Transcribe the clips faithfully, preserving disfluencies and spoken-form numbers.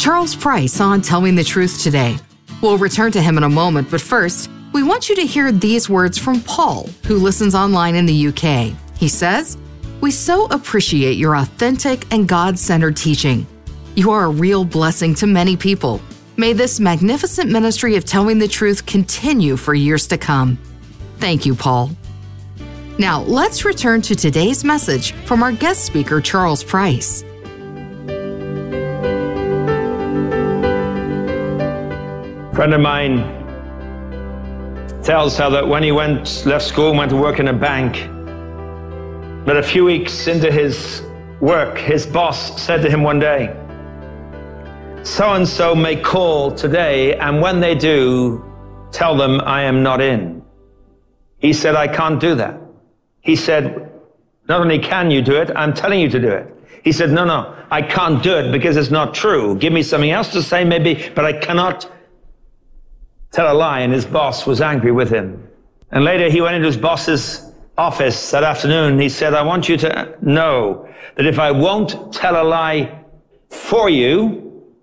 Charles Price on Telling the Truth Today. We'll return to him in a moment, but first, we want you to hear these words from Paul, who listens online in the U K. He says, "We so appreciate your authentic and God-centered teaching. You are a real blessing to many people. May this magnificent ministry of telling the truth continue for years to come." Thank you, Paul. Now, let's return to today's message from our guest speaker, Charles Price. A friend of mine tells how that when he went, left school and went to work in a bank, that a few weeks into his work, his boss said to him one day, "So-and-so may call today, and when they do, tell them I am not in." He said, "I can't do that." He said, "Not only can you do it, I'm telling you to do it." He said, "No, no, I can't do it because it's not true. Give me something else to say maybe, but I cannot tell a lie." And his boss was angry with him. And later he went into his boss's office that afternoon, and he said, "I want you to know that if I won't tell a lie for you,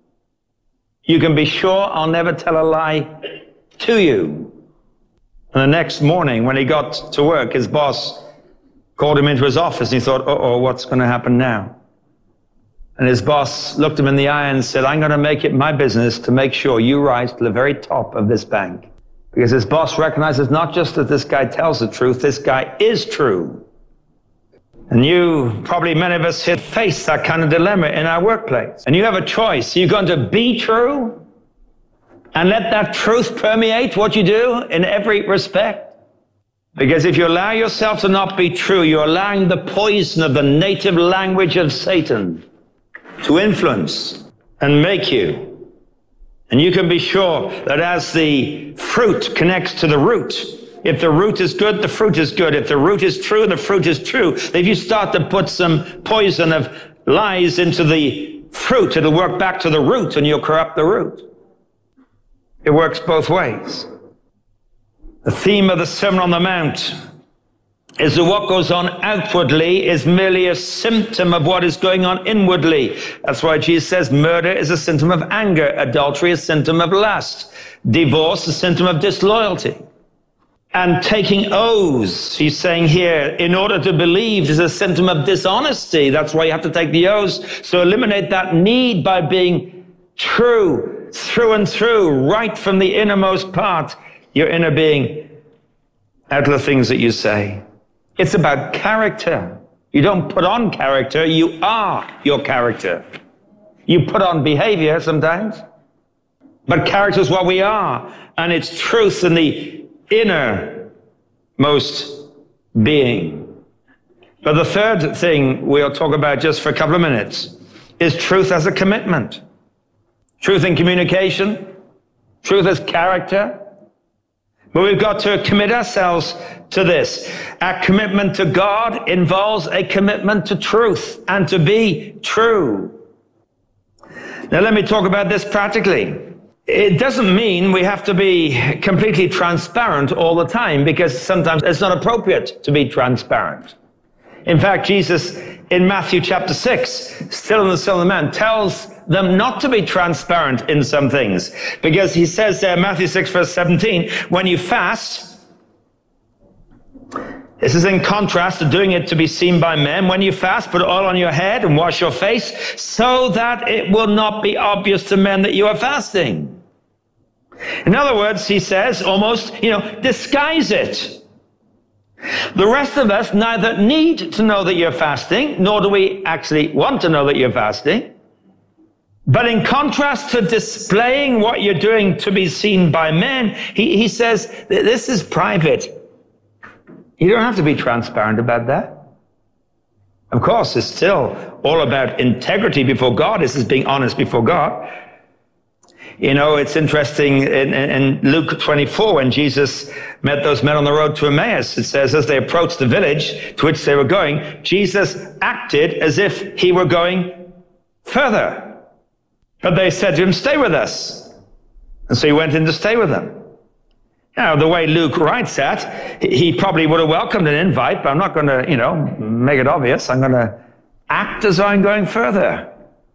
you can be sure I'll never tell a lie to you." And the next morning when he got to work, his boss called him into his office, and he thought, uh-oh, what's going to happen now? And his boss looked him in the eye and said, "I'm going to make it my business to make sure you rise to the very top of this bank." Because his boss recognizes not just that this guy tells the truth, this guy is true. And you, probably many of us here, face that kind of dilemma in our workplace. And you have a choice. You're going to be true and let that truth permeate what you do in every respect. Because if you allow yourself to not be true, you're allowing the poison of the native language of Satan to influence and make you. And you can be sure that as the fruit connects to the root, if the root is good, the fruit is good. If the root is true, the fruit is true. If you start to put some poison of lies into the fruit, it'll work back to the root and you'll corrupt the root. It works both ways. The theme of the Sermon on the Mount is that what goes on outwardly is merely a symptom of what is going on inwardly. That's why Jesus says murder is a symptom of anger, adultery is a symptom of lust, divorce is a symptom of disloyalty. And taking oaths, he's saying here, in order to believe is a symptom of dishonesty. That's why you have to take the oaths. So eliminate that need by being true, through and through, right from the innermost part, your inner being, out of the things that you say. It's about character. You don't put on character, you are your character. You put on behavior sometimes, but character is what we are, and it's truth in the innermost being. But the third thing we'll talk about just for a couple of minutes is truth as a commitment. Truth in communication, truth as character. But we've got to commit ourselves to this. Our commitment to God involves a commitment to truth and to be true. Now let me talk about this practically. It doesn't mean we have to be completely transparent all the time, because sometimes it's not appropriate to be transparent. In fact, Jesus in Matthew chapter six, still in the Sermon on the Mount, tells them not to be transparent in some things, because he says there, Matthew six verse seventeen, when you fast, this is in contrast to doing it to be seen by men. When you fast, put oil on your head and wash your face, so that it will not be obvious to men that you are fasting. In other words, he says, almost, you know, disguise it. The rest of us neither need to know that you're fasting, nor do we actually want to know that you're fasting. But in contrast to displaying what you're doing to be seen by men, he, he says, this is private. You don't have to be transparent about that. Of course, it's still all about integrity before God. This is being honest before God. You know, it's interesting in, in Luke twenty-four, when Jesus met those men on the road to Emmaus, it says, as they approached the village to which they were going, Jesus acted as if he were going further. But they said to him, stay with us. And so he went in to stay with them. Now, the way Luke writes that, he probably would have welcomed an invite, but I'm not going to, you know, make it obvious. I'm going to act as though I'm going further.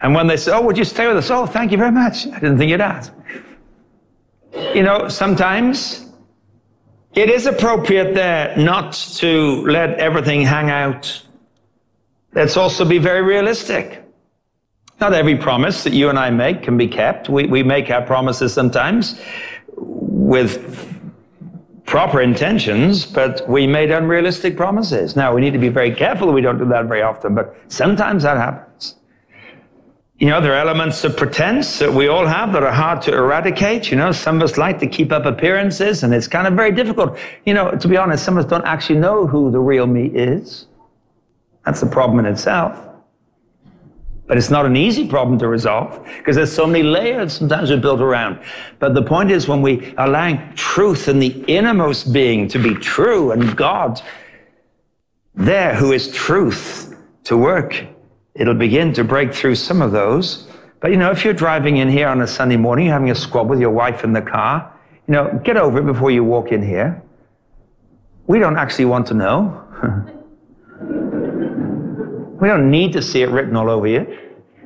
And when they say, oh, would you stay with us? Oh, thank you very much. I didn't think you'd ask. You know, sometimes it is appropriate there not to let everything hang out. Let's also be very realistic. Not every promise that you and I make can be kept. We, we make our promises sometimes with proper intentions, but we made unrealistic promises. Now, we need to be very careful. We don't do that very often, but sometimes that happens. You know, there are elements of pretense that we all have that are hard to eradicate. You know, some of us like to keep up appearances, and it's kind of very difficult. You know, to be honest, some of us don't actually know who the real me is. That's a problem in itself. But it's not an easy problem to resolve because there's so many layers sometimes we're built around. But the point is, when we allow truth in the innermost being to be true, and God there who is truth to work, it'll begin to break through some of those. But you know, if you're driving in here on a Sunday morning, you're having a squabble with your wife in the car, you know, get over it before you walk in here. We don't actually want to know. We don't need to see it written all over you.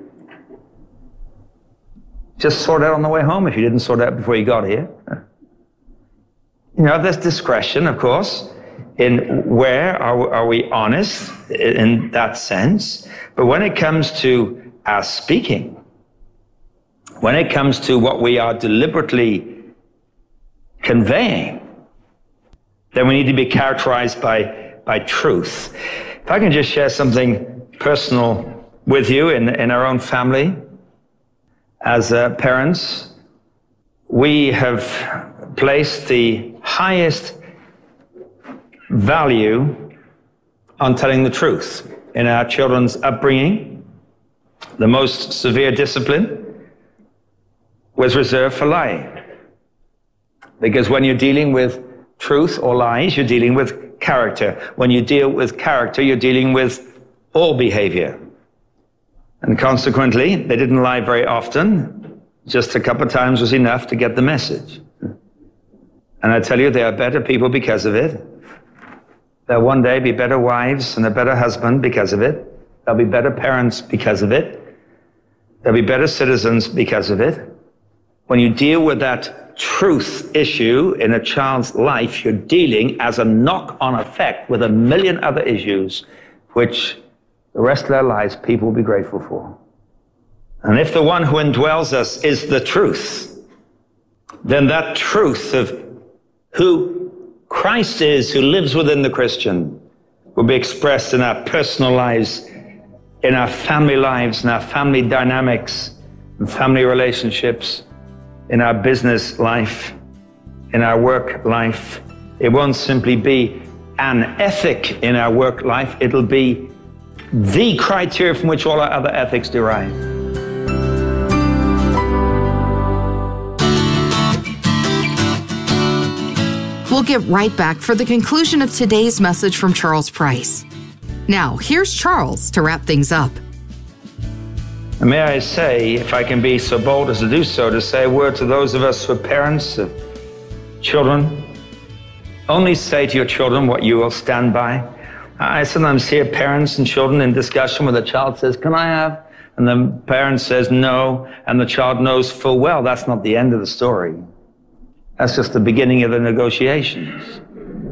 Just sort out on the way home if you didn't sort out before you got here. You know, there's discretion, of course, in where are, are we honest in that sense. But when it comes to our speaking, when it comes to what we are deliberately conveying, then we need to be characterized by, by truth. If I can just share something personal with you in, in our own family. As uh, parents, we have placed the highest value on telling the truth. In our children's upbringing, the most severe discipline was reserved for lying. Because when you're dealing with truth or lies, you're dealing with character. When you deal with character, you're dealing with all behavior. And consequently, they didn't lie very often. Just a couple of times was enough to get the message. And I tell you, they are better people because of it. They'll one day be better wives and a better husband because of it. They'll be better parents because of it. They'll be better citizens because of it. When you deal with that truth issue in a child's life, you're dealing as a knock-on effect with a million other issues, which the rest of their lives people will be grateful for. And if the one who indwells us is the truth, then that truth of who Christ is, who lives within the Christian, will be expressed in our personal lives, in our family lives, in our family dynamics, in family relationships, in our business life, in our work life. It won't simply be an ethic in our work life, it'll be the criteria from which all our other ethics derive. We'll get right back for the conclusion of today's message from Charles Price. Now, here's Charles to wrap things up. And may I say, if I can be so bold as to do so, to say a word to those of us who are parents of children. Only say to your children what you will stand by. I sometimes hear parents and children in discussion where the child says, can I have? And the parent says no, and the child knows full well that's not the end of the story. That's just the beginning of the negotiations.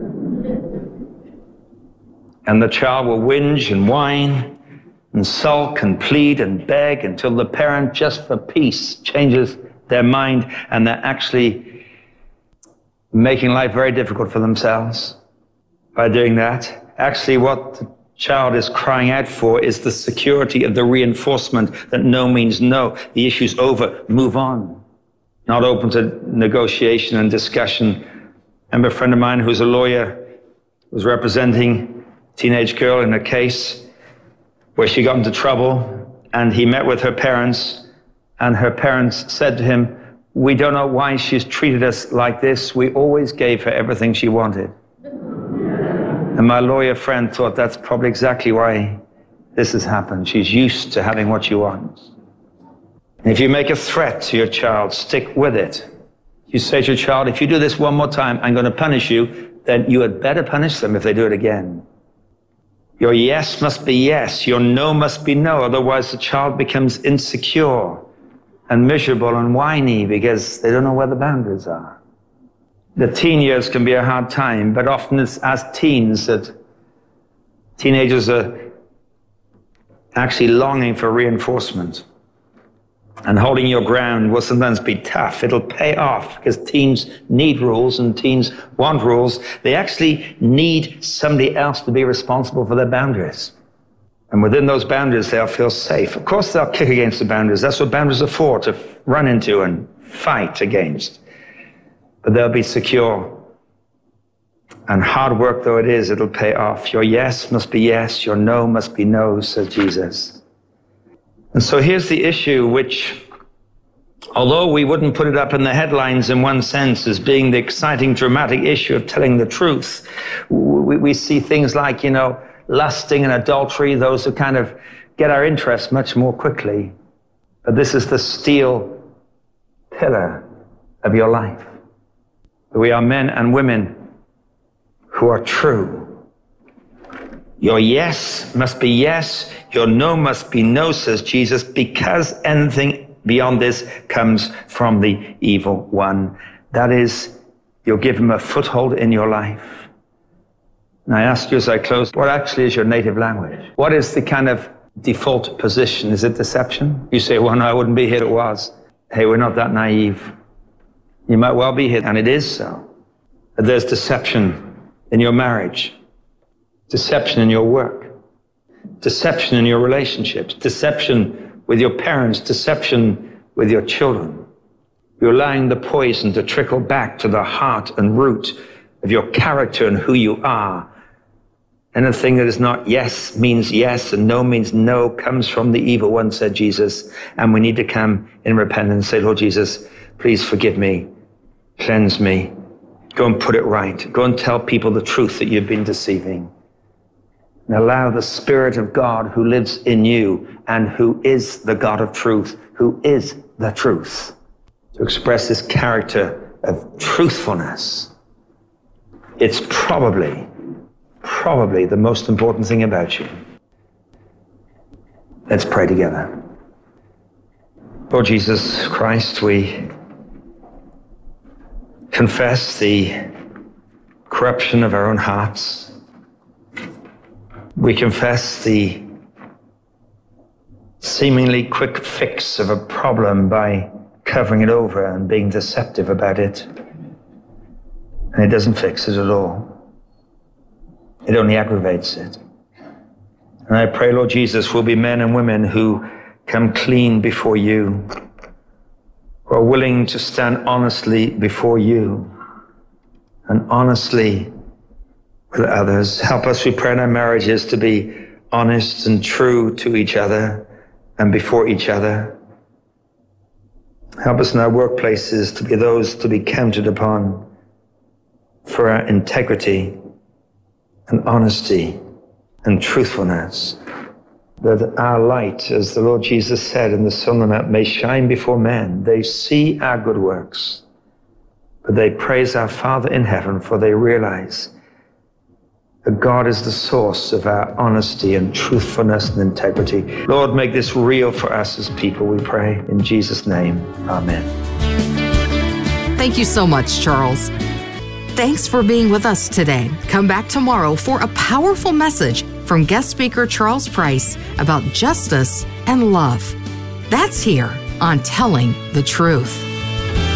And the child will whinge and whine and sulk and plead and beg until the parent, just for peace, changes their mind, and they're actually making life very difficult for themselves by doing that. Actually, what the child is crying out for is the security of the reinforcement that no means no. The issue's over, move on. Not open to negotiation and discussion. I remember a friend of mine who's a lawyer was representing a teenage girl in a case where she got into trouble, and he met with her parents, and her parents said to him, we don't know why she's treated us like this. We always gave her everything she wanted. And my lawyer friend thought that's probably exactly why this has happened. She's used to having what she wants. And if you make a threat to your child, stick with it. You say to your child, if you do this one more time, I'm going to punish you, then you had better punish them if they do it again. Your yes must be yes. Your no must be no. Otherwise, the child becomes insecure and miserable and whiny because they don't know where the boundaries are. The teen years can be a hard time, but often it's as teens that teenagers are actually longing for reinforcement. And holding your ground will sometimes be tough. It'll pay off because teens need rules and teens want rules. They actually need somebody else to be responsible for their boundaries. And within those boundaries, they'll feel safe. Of course, they'll kick against the boundaries. That's what boundaries are for, to run into and fight against. But they'll be secure. And hard work though it is, it'll pay off. Your yes must be yes. Your no must be no, says Jesus. And so here's the issue, which, although we wouldn't put it up in the headlines in one sense as being the exciting, dramatic issue of telling the truth, we, we see things like, you know, lusting and adultery, those who kind of get our interest much more quickly. But this is the steel pillar of your life. We are men and women who are true. Your yes must be yes, your no must be no, says Jesus, because anything beyond this comes from the evil one. That is, you'll give him a foothold in your life. And I ask you as I close, what actually is your native language? What is the kind of default position? Is it deception? You say, well, no, I wouldn't be here if it was. Hey, we're not that naive. You might well be here, and it is so. But there's deception in your marriage. Deception in your work, deception in your relationships, deception with your parents, deception with your children. You're allowing the poison to trickle back to the heart and root of your character and who you are. Anything that is not yes means yes and no means no comes from the evil one, said Jesus. And we need to come in repentance and say, Lord Jesus, please forgive me, cleanse me, go and put it right. Go and tell people the truth that you've been deceiving. And allow the Spirit of God who lives in you and who is the God of truth, who is the truth, to express his character of truthfulness. It's probably, probably the most important thing about you. Let's pray together. Lord Jesus Christ, we confess the corruption of our own hearts. We confess the seemingly quick fix of a problem by covering it over and being deceptive about it. And it doesn't fix it at all. It only aggravates it. And I pray, Lord Jesus, we'll be men and women who come clean before you, who are willing to stand honestly before you and honestly with others. Help us, we pray, in our marriages to be honest and true to each other and before each other. Help us in our workplaces to be those to be counted upon for our integrity and honesty and truthfulness, that our light, as the Lord Jesus said in the Sermon on the Mount, may shine before men. They see our good works, but they praise our Father in heaven, for they realize that God is the source of our honesty and truthfulness and integrity. Lord, make this real for us as people, we pray. In Jesus' name, amen. Thank you so much, Charles. Thanks for being with us today. Come back tomorrow for a powerful message from guest speaker Charles Price about justice and love. That's here on Telling the Truth.